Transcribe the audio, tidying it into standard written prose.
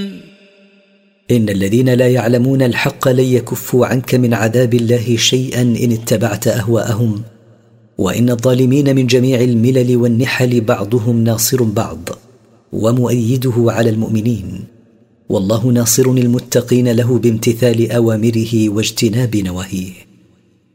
إن الذين لا يعلمون الحق لن يكفوا عنك من عذاب الله شيئا إن اتبعت أهواءهم، وإن الظالمين من جميع الملل والنحل بعضهم ناصر بعض ومؤيده على المؤمنين، والله ناصر المتقين له بامتثال أوامره واجتناب نواهيه.